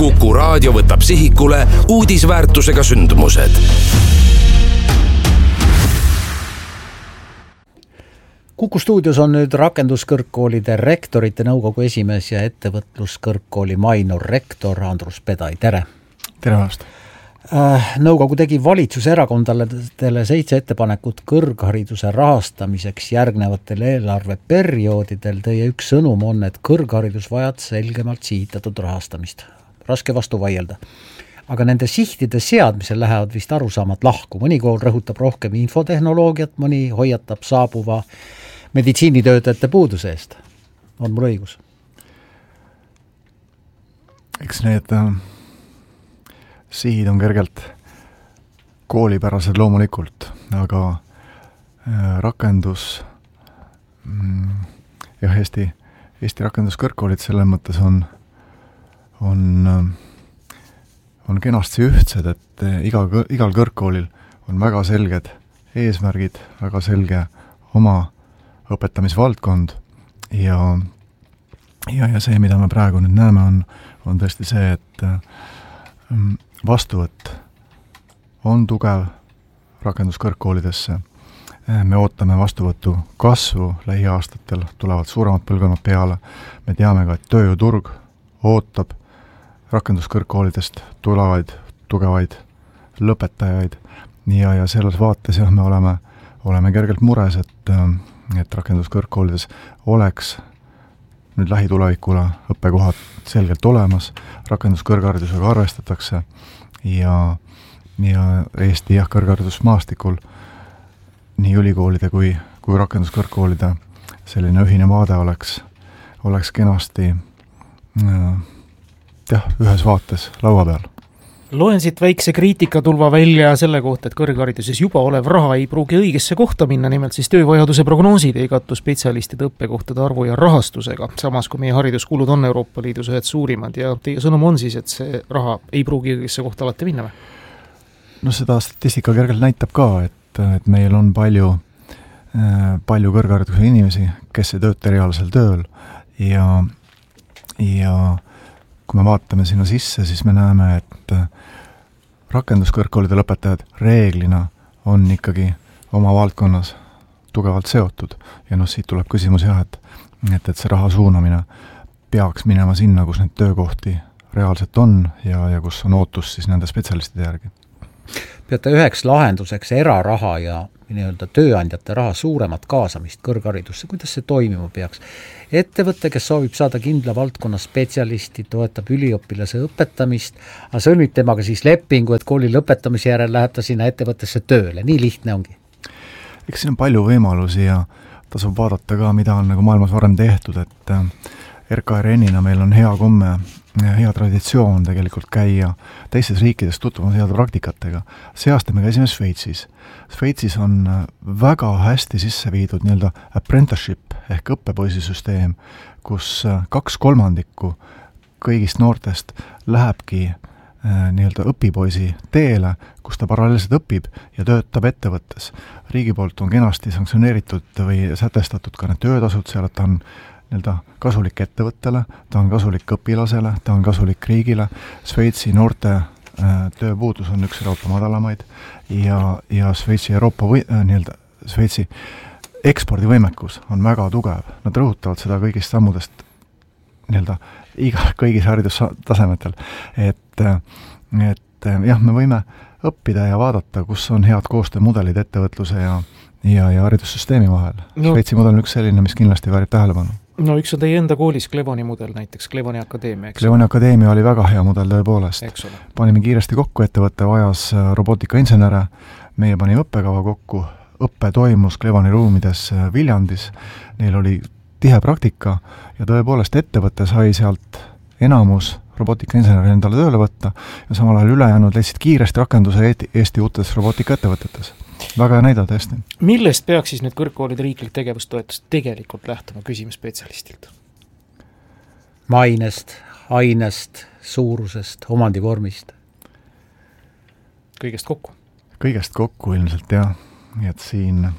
Kuku Raadio võtab sihikule uudisväärtusega sündmused. Kuku stuudios on nüüd rakenduskõrgkoolide rektorite nõukogu esimees ja ettevõtluskõrgkooli Mainor rektor Andrus Pedai. Tere! Tere päevast! Nõukogu tegi valitsuserakondadele 7 ettepanekut kõrghariduse rahastamiseks järgnevatel eelarveperioodidel. Teie üks sõnum on, et kõrgharidus vajab selgemalt sihitatud rahastamist. Raske vastu vaielda. Aga nende sihtide seadmisel lähevad vist arusaamad lahku. Mõni kool rõhutab rohkem infotehnoloogiat, mõni hoiatab saabuva meditsiinitöötajate puuduse eest. On mul õigus? Eks need sihid on kergelt koolipärased loomulikult, aga rakendus ja Eesti rakenduskõrgkoolid selles mõttes on kenasti ühtsed, et igal kõrgkoolil on väga selged eesmärgid, väga selge oma õpetamisvaldkond ja see, mida me praegu nüüd näeme, on tõesti see, et vastuvõtt on tugev rakenduskõrgkoolidesse. Me ootame vastuvõtu kasvu lähiaastatel, tulevad suuremad põlvkonnad peale. Me teame ka, et tööjõuturg ootab rakenduskõrgkoolidest tulevaid tugevaid lõpetajaid ja selles vaates me oleme kergelt mures, et rakenduskõrgkoolides oleks nüüd lähitulevikule õppekohad selgelt olemas, rakenduskõrgharidusega arvestatakse ja Eesti kõrgharidusmaastikul nii ülikoolide kui rakenduskõrgkoolide selline ühine vaade oleks kenasti ühes vaates laua peal. Loen siit väikse kriitikatulva välja selle kohta, et kõrghariduses juba olev raha ei pruugi õigesse kohta minna, nimelt siis töövajaduse prognoosid ei kattu spetsialistide õppekohtade arvu ja rahastusega, samas kui meie hariduskulud on Euroopa Liidus ühed suurimad ja teie sõnum on siis, et see raha ei pruugi õigesse kohta alati minna või? No seda statistika kergelt näitab ka, et meil on palju kõrghariduse inimesi, kes ei tööta reaalsel tööl ja kui me vaatame sinna sisse, siis me näeme, et rakenduskõrgkoolide lõpetajad reeglina on ikkagi oma valdkonnas tugevalt seotud. Ja siit tuleb küsimus et see raha suunamine peaks minema sinna, kus neid töökohti reaalselt on ja kus on ootus siis nende spetsialistide järgi. Peate üheks lahenduseks eraraha ja tööandjate raha suuremat kaasamist kõrgharidusse. Kuidas see toimima peaks? Ettevõte, kes soovib saada kindla valdkonna spetsialisti, toetab üliõpilase õpetamist, aga sõlmib temaga siis lepingu, et kooli lõpetamise järel läheb ta sinna ettevõttesse tööle. Nii lihtne ongi. Eks siin on palju võimalusi ja tasub vaadata ka, mida on maailmas varem tehtud, et RKRN-ina meil on hea komme, hea traditsioon tegelikult käia teistes riikides tutvumas heade praktikatega. See aasta me käisime Šveitsis. Šveitsis on väga hästi sisse viidud apprenticeship ehk õppepoisisüsteem, kus 2/3 kõigist noortest lähebki õpipoisi teele, kus ta paralleelselt õpib ja töötab ettevõttes. Riigi poolt on kenasti sanktsioneeritud või sätestatud ka need töötasud, seal ta on kasulik ettevõttele, ta on kasulik õpilasele, ta on kasulik riigile. Šveitsi noorte tööpuudus on üks Euroopa madalamaid ja Šveitsi ekspordivõimekus on väga tugev. Nad rõhutavad seda kõigist sammudest kõigis haridustasemetel. Et me võime õppida ja vaadata, kus on head koostöömudelid ettevõtluse ja haridussüsteemi vahel. Šveitsi mudel on üks selline, mis kindlasti väärib tähelepanu. No üks on teie enda koolis Clevoni mudel näiteks, Clevoni akadeemia. Clevoni akadeemia oli väga hea mudel tõepoolest. Panime kiiresti kokku, ettevõtte vajas robootikainsenere, meie panime õppekava kokku, õppe toimus Clevoni ruumides Viljandis, neil oli tihe praktika ja tõepoolest ettevõte sai sealt enamus robootikainseneri endale tööle võtta ja samal ajal ülejäänud leidsid kiiresti rakenduse Eesti uutes robootikaettevõtetes. Väga hea näida tõesti. Millest peaks siis nüüd kõrgkoolide riiklik tegevustoetus tegelikult lähtuma, küsime spetsialistilt? Mainest, ainest, suurusest, omandivormist? Kõigest kokku? Kõigest kokku ilmselt jah. Nii et siin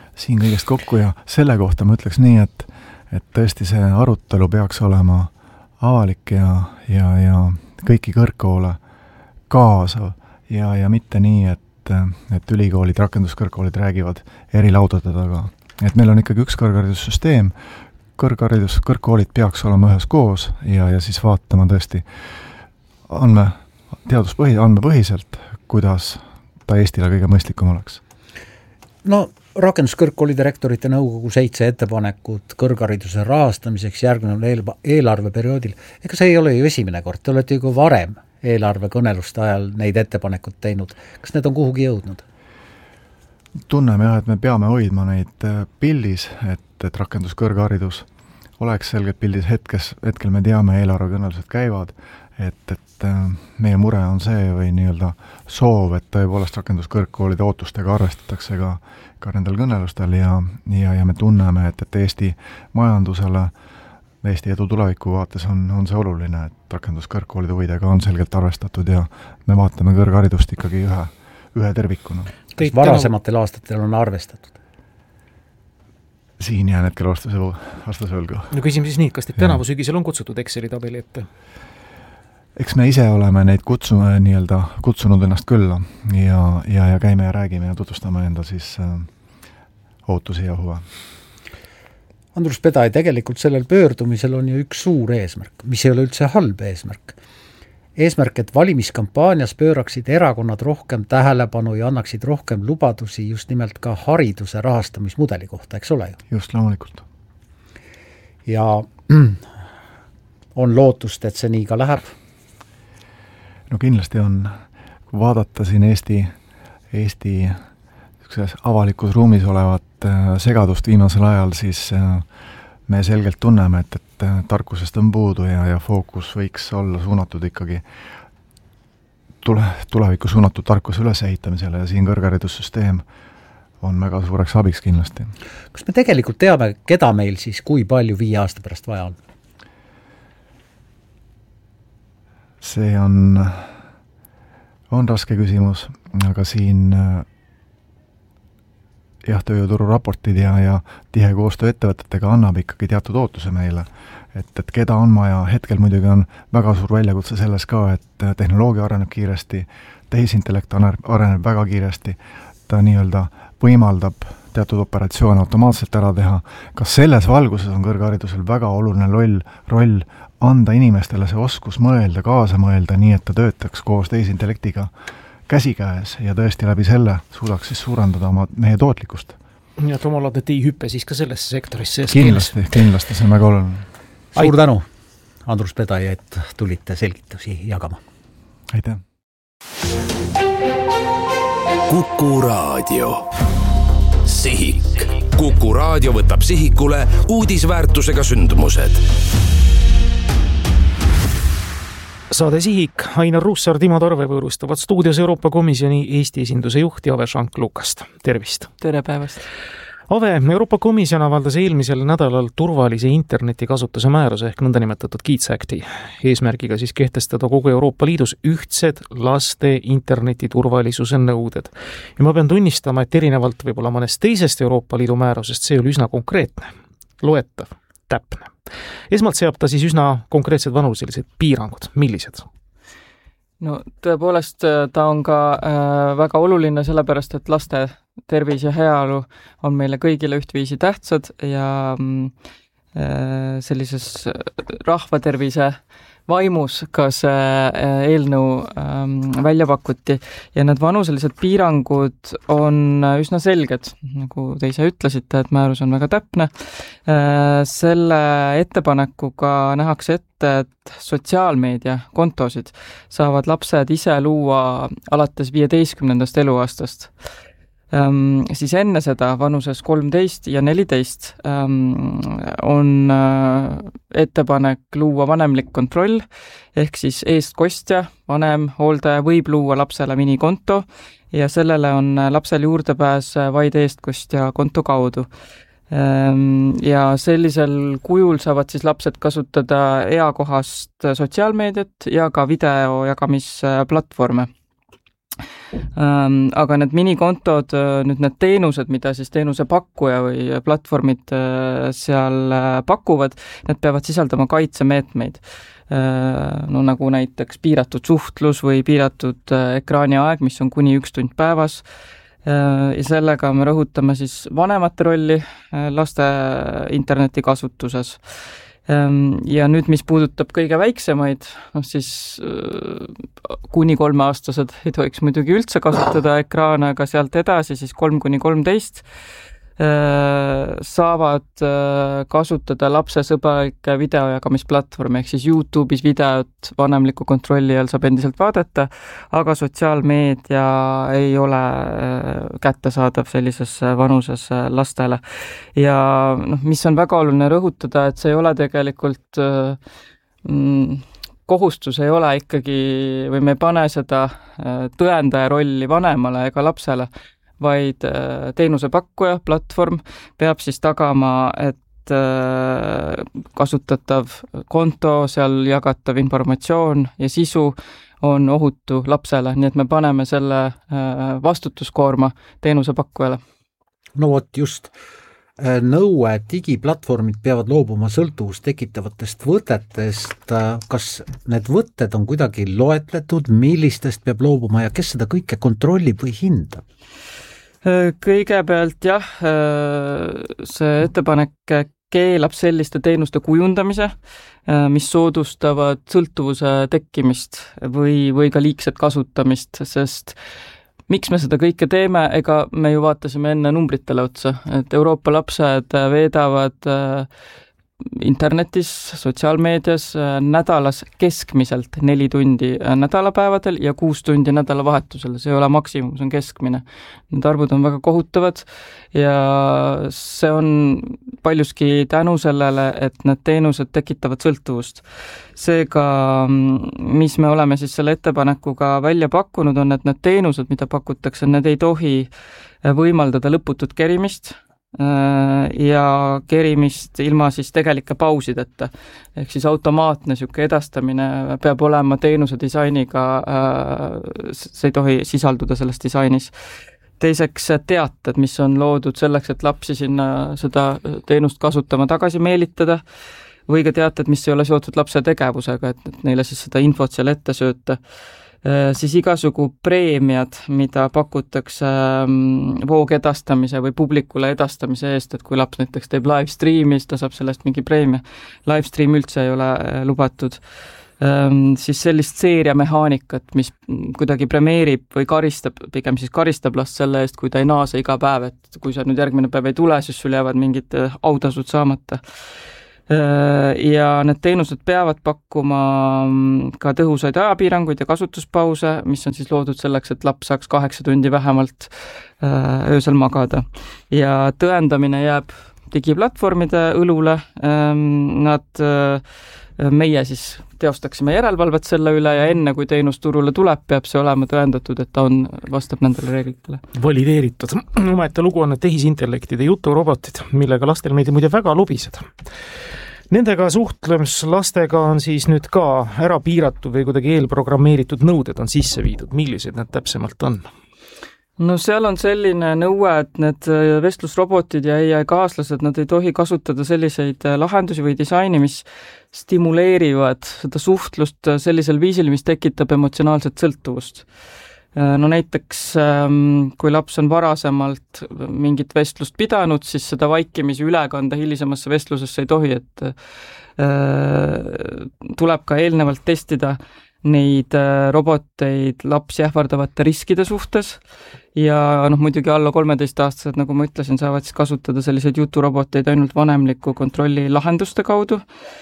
kõigest kokku ja selle kohta ma ütleks nii, et tõesti see arutelu peaks olema avalik ja kõiki kõrgkoole kaasav ja mitte nii, et ülikoolid, rakenduskõrgkoolid räägivad eri laudade taga. Et meil on ikkagi üks kõrgharidussüsteem, kõrgkoolid peaks olema ühes koos ja siis vaatama tõesti andmepõhiselt, kuidas ta Eestile kõige mõistlikum oleks. No rakenduskõrgkooli direktorite nõukogu 7 ettepanekut kõrghariduse rahastamiseks järgneval eelarveperioodil. Ega see ei ole ju esimene kord, te olete ju varem eelarvekõneluste ajal neid ettepanekut teinud. Kas need on kuhugi jõudnud? Tunneme jah, et me peame hoidma neid pildis, et rakenduskõrgharidus oleks selgelt pildis hetkel me teame, eelarvekõnelused käivad, et meie mure on see või nii-öelda soov, et tõepoolest rakenduskõrgkoolide ootustega arvestatakse ka nendel kõnelustel ja me tunneme, et Eesti majandusele, Eesti edu tuleviku vaates on see oluline, et rakenduskõrgkoolide huvidega on selgelt arvestatud ja me vaatame kõrgharidust ikkagi ühe tervikuna. Kas varasematel aastatel on arvestatud? Siin jään hetkel vastase võlgu. No küsime siis nii, kas teid tänavu sügisel on kutsutud Exceli tabeli ette? Eks me ise oleme neid kutsunud ennast külla ja käime ja räägime ja tutvustame enda siis ootusi ja huve. Andrus Pedai, tegelikult sellel pöördumisel on ju üks suur eesmärk, mis ei ole üldse halb eesmärk. Eesmärk, et valimiskampaanias pööraksid erakonnad rohkem tähelepanu ja annaksid rohkem lubadusi just nimelt ka hariduse rahastamismudeli kohta, eks ole ju? Just, loomulikult. Ja on lootust, et see nii ka läheb? No kindlasti on, kui vaadata siin Eesti avalikus ruumis olevat segadust viimasel ajal, siis me selgelt tunneme, et tarkusest on puudu ja fookus võiks olla suunatud ikkagi tulevikku suunatud tarkuse ülesehitamisele ja siin kõrgharidussüsteem on väga suureks abiks kindlasti. Kas me tegelikult teame, keda meil siis kui palju 5 aasta pärast vaja on? See on raske küsimus, aga siin tööjõuturu raportid ja tihe koostöö ettevõtetega annab ikkagi teatud ootuse meile, et keda on vaja. Hetkel muidugi on väga suur väljakutse selles ka, et tehnoloogia areneb kiiresti, tehisintellekt areneb väga kiiresti, ta nii-öelda võimaldab teatud operatsioone automaatselt ära teha. Kas selles valguses on kõrgharidusel väga oluline roll anda inimestele see oskus mõelda, kaasa mõelda, nii et ta töötaks koos tehisintellektiga käsikäes ja tõesti läbi selle suudaks siis suurendada meie tootlikkust. Ja et omalaadne hüppe siis ka sellesse sektorisse. Kindlasti, see on väga oluline. Suur tänu, Andrus Pedai, et tulite selgitusi jagama. Aitäh. Kuku Raadio. Sihik. Kuku Raadio võtab sihikule uudisväärtusega sündmused. Saade Sihik, Ainar Ruussaar, Timo Tarve võõrustavad stuudios Euroopa Komisjoni Eesti esinduse juht Ave Šank-Lukast. Tervist! Tere päevast! Ave, Euroopa Komisjon avaldas eelmisel nädalal turvalise interneti kasutuse määruse ehk nõndanimetatud Kids Acti, eesmärgiga siis kehtestada kogu Euroopa Liidus ühtsed laste interneti turvalisuse nõuded. Ja ma pean tunnistama, et erinevalt võib-olla mõnest teisest Euroopa Liidu määrusest see oli üsna konkreetne, loetav, täpne. Esmalt seab ta siis üsna konkreetsed vanuselised piirangud. Millised? No tõepoolest ta on ka väga oluline sellepärast, et laste tervis ja heaolu on meile kõigile ühtviisi tähtsad ja sellises rahvatervise vaimus ka see eelnõu välja pakuti ja need vanuselised piirangud on üsna selged, nagu te ise ütlesite, et määrus on väga täpne. Selle ettepanekuga nähakse ette, et sotsiaalmeedia kontosid saavad lapsed ise luua alates 15. eluaastast. Siis enne seda vanuses 13 ja 14 on ettepanek luua vanemlik kontroll, ehk siis eestkostja, vanem, hooldaja võib luua lapsele minikonto ja sellele on lapsel juurdepääs vaid eestkostja konto kaudu. Ja sellisel kujul saavad siis lapsed kasutada eakohast sotsiaalmeediat ja ka video jagamisplatvorme. Aga need minikontod, nüüd need teenused, mida siis teenusepakkuja või platvormid seal pakuvad, need peavad sisaldama kaitsemeetmeid. No nagu näiteks piiratud suhtlus või piiratud ekraaniaeg, mis on kuni 1 tund päevas. Ja sellega me rõhutame siis vanemate rolli laste internetikasutuses. Ja nüüd, mis puudutab kõige väiksemaid, siis kuni 3-aastased ei tohiks muidugi üldse kasutada ekraane, aga sealt edasi siis 3–13 saavad kasutada lapsesõbralikke videojagamisplatvorme, ehk siis YouTube'is videot vanemliku kontrolli all saab endiselt vaadata, aga sotsiaalmeedia ei ole kättesaadav sellises vanuses lastele. Ja mis on väga oluline rõhutada, et see ei ole tegelikult kohustus ei ole ikkagi, või me ei pane seda tõendaja rolli vanemale ega lapsele, vaid teenusepakkuja, platvorm peab siis tagama, et kasutatav konto, seal jagatav informatsioon ja sisu on ohutu lapsele, nii et me paneme selle vastutuskoorma teenusepakkujale. No vot just, nõue, digiplatvormid peavad loobuma sõltuvust tekitavatest võtetest, kas need võtted on kuidagi loetletud, millistest peab loobuma ja kes seda kõike kontrollib või hindab? Kõigepealt jah, see ettepanek keelab selliste teenuste kujundamise, mis soodustavad sõltuvuse tekkimist või ka liigset kasutamist, sest miks me seda kõike teeme, ega me ju vaatasime enne numbritele otsa, et Euroopa lapsed veedavad internetis, sotsiaalmeedias nädalas keskmiselt 4 tundi nädalapäevadel ja 6 tundi nädalavahetusel. See ei ole maksimum, see on keskmine. Need arvud on väga kohutavad ja see on paljuski tänu sellele, et need teenused tekitavad sõltuvust. Seega, mis me oleme siis selle ettepanekuga välja pakkunud, on, et need teenused, mida pakutakse, need ei tohi võimaldada lõputut kerimist, ja kerimist ilma siis tegelike pausideta. Ehk siis automaatne siuke edastamine peab olema teenuse disainiga, see ei tohi sisalduda selles disainis. Teiseks teated, mis on loodud selleks, et lapsi sinna seda teenust kasutama tagasi meelitada, või ka teated, mis ei ole seotud lapse tegevusega, et neile siis seda infot seal ette sööta. Siis igasugu preemiad, mida pakutakse voogedastamise või publikule edastamise eest, et kui laps näiteks teeb live streami, siis ta saab sellest mingi preemia. Live stream üldse ei ole lubatud. Siis sellist seeriamehaanikat, mis kuidagi premeerib või karistab, pigem siis karistab last selle eest, kui ta ei naase iga päev, et kui sa nüüd järgmine päev ei tule, siis sul jäävad mingid autasud saamata. Ja need teenused peavad pakkuma ka tõhusaid ajapiiranguid ja kasutuspause, mis on siis loodud selleks, et laps saaks 8 tundi vähemalt öösel magada. Ja tõendamine jääb digiplatvormide õlule, meie siis teostaksime järelevalvet selle üle ja enne, kui teenus turule tuleb, peab see olema tõendatud, et ta vastab nendele reeglitele. Valideeritud. Omaette lugu on need tehisintellektide juturobotid, millega lastel meeldib muide väga lobiseda. Nendega suhtlems lastega on siis nüüd ka ära piiratud või kuidagi eelprogrammeeritud nõuded on sisse viidud. Millised need täpsemalt on? No seal on selline nõue, et need vestlusrobotid ja AI kaaslased, nad ei tohi kasutada selliseid lahendusi või disaini, mis stimuleerivad seda suhtlust sellisel viisil, mis tekitab emotsionaalset sõltuvust. No näiteks, kui laps on varasemalt mingit vestlust pidanud, siis seda vaikimisi ülekanda hilisemasse vestlusesse ei tohi, et tuleb ka eelnevalt testida neid roboteid lapsi ähvardavate riskide suhtes ja muidugi alla 13-aastased, nagu ma ütlesin, saavad siis kasutada selliseid juturoboteid ainult vanemliku kontrolli lahenduste kaudu.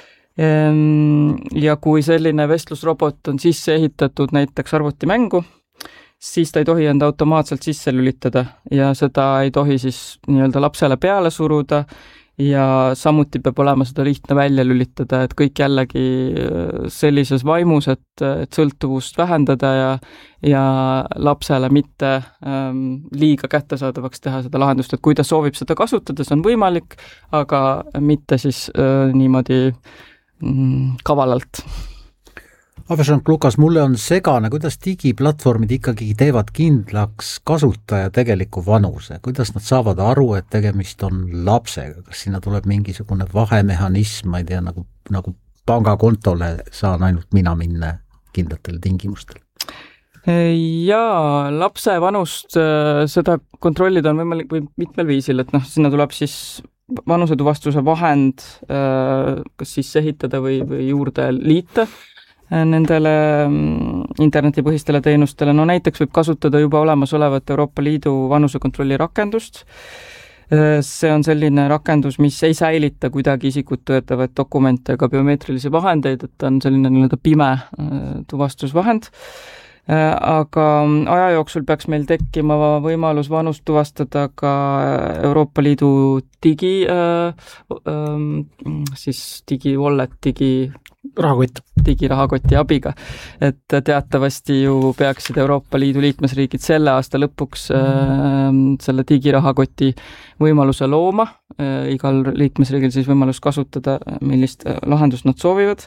Ja kui selline vestlusrobot on sisse ehitatud näiteks arvutimängu, siis ta ei tohi enda automaatselt sisse lülitada ja seda ei tohi siis nii-öelda lapsele peale suruda ja samuti peab olema seda lihtne välja lülitada, et kõik jällegi sellises vaimus, et sõltuvust vähendada ja lapsele mitte liiga kättesaadavaks teha seda lahendust, et kui ta soovib seda kasutada, see on võimalik, aga mitte siis niimoodi kavalalt. Avešank Lukas, mulle on segane, kuidas digiplatvormid ikkagi teevad kindlaks kasutaja tegeliku vanuse, kuidas nad saavad aru, et tegemist on lapsega, kas sinna tuleb mingisugune vahemehhanism, ma ei tea, nagu pangakontole saan ainult mina minna kindlatel tingimustel? Jaa, lapse vanust seda kontrollida on võimalik või mitmel viisil, et sinna tuleb siis vanusetuvastuse vahend kas sisse ehitada või juurde liita nendele internetipõhistele teenustele. No näiteks võib kasutada juba olemasolevat Euroopa Liidu vanusekontrolli rakendust. See on selline rakendus, mis ei säilita kuidagi isikut tõetavaid dokumente ega biomeetrilisi vahendeid, et ta on selline pime tuvastusvahend. Aga aja jooksul peaks meil tekkima võimalus vanust tuvastada ka Euroopa Liidu digirahakoti abiga. Et teatavasti ju peaksid Euroopa Liidu liikmesriigid selle aasta lõpuks selle digirahakoti võimaluse looma. Igal liikmesriigil siis võimalus kasutada, millist lahendust nad soovivad.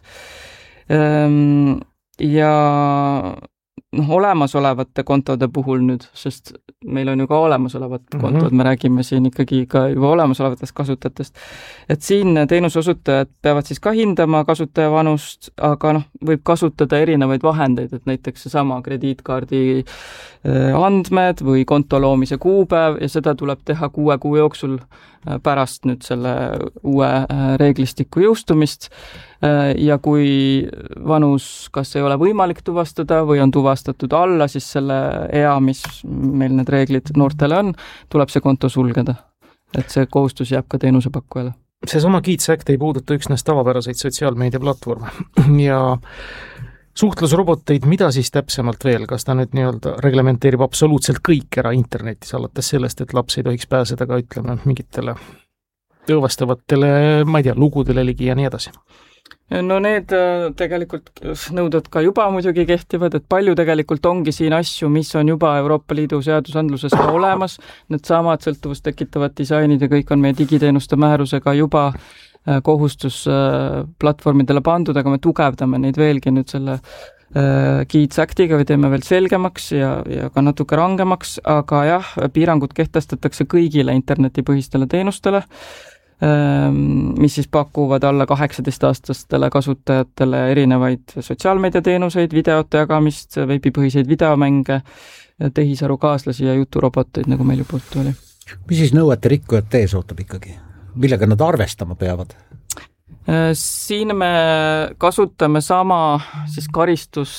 Ja olemasolevate kontode puhul nüüd, sest meil on ju ka olemasolevad kontod, me räägime siin ikkagi ka juba olemasolevatest kasutajatest, et siin teenuseosutajad peavad siis ka hindama kasutaja vanust, aga võib kasutada erinevaid vahendeid, et näiteks seesama krediitkaardi andmed või konto loomise kuupäev ja seda tuleb teha 6 kuu jooksul pärast nüüd selle uue reeglistiku jõustumist. Ja kui vanus kas ei ole võimalik tuvastada või on tuvastatud alla, siis selle ea, mis meil need reeglid noortele on, tuleb see konto sulgeda. Et see kohustus jääb ka teenusepakkujale. Seesama Kiits Act ei puuduta üksnes tavapäraseid sotsiaalmeediaplatvorme ja suhtlusroboteid, mida siis täpsemalt veel, kas ta nüüd nii-öelda reglementeerib absoluutselt kõik ära internetis, alates sellest, et laps ei tohiks pääseda ka, ütleme, mingitele õõvastavatele, ma ei tea, lugudele ligi ja nii edasi? No need tegelikult nõuded ka juba muidugi kehtivad, et palju tegelikult ongi siin asju, mis on juba Euroopa Liidu seadusandluses ka olemas, need samad sõltuvust tekitavad disainid ja kõik on meie digiteenuste määrusega juba kohustus platvormidele pandud, aga me tugevdame neid veelgi nüüd selle Kiits Actiga või teeme veel selgemaks ja ka natuke rangemaks, aga jah, piirangud kehtestatakse kõigile internetipõhistele teenustele, mis siis pakuvad alla 18-aastastele kasutajatele erinevaid sotsiaalmeediateenuseid, videote jagamist, veebipõhiseid videomänge, tehisarukaaslasi ja juturoboteid, nagu meil juba juttu oli. Mis siis nõuete rikkujad ees ootab ikkagi? Millega nad arvestama peavad? Siin me kasutame sama siis karistus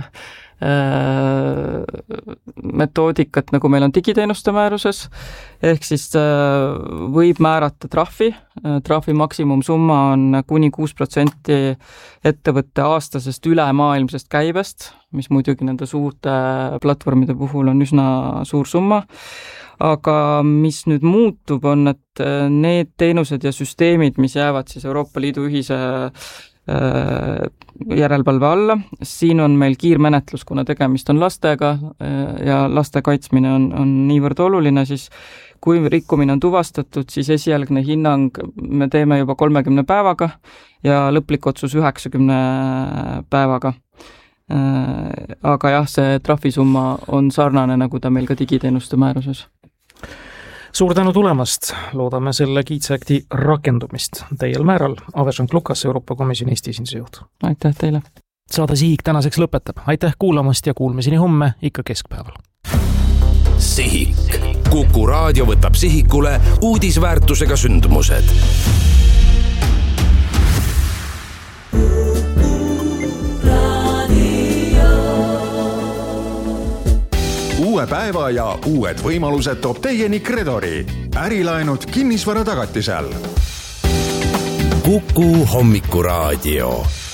metoodikat, nagu meil on digiteenuste määruses, ehk siis võib määrata trahvi maksimumsumma on kuni 6% ettevõtte aastasest ülemaailmsest käibest, mis muidugi nende suurte platvormide puhul on üsna suur summa, aga mis nüüd muutub on, et need teenused ja süsteemid, mis jäävad siis Euroopa Liidu ühise järelevalve alla. Siin on meil kiirmenetlus, kuna tegemist on lastega ja laste kaitsmine on niivõrd oluline, siis kui rikkumine on tuvastatud, siis esialgne hinnang me teeme juba 30 päevaga ja lõplik otsus 90 päevaga. Aga jah, see trahvisumma on sarnane, nagu ta meil ka digiteenuste määruses. Suur tänu tulemast, loodame selle Kiits Acti rakendumist täiel määral. Avešank Lukas, Euroopa Komisjoni Eesti esinduse juht. Aitäh teile. Saade Sihik tänaseks lõpetab. Aitäh kuulamast ja kuulmiseni homme ikka keskpäeval. Sihik. Kuku raadio võtab sihikule uudisväärtusega sündmused. Uue päeva ja uued võimalused toob teieni Credori. Ärilaenud kinnisvara tagatisel. Kuku hommikuraadio.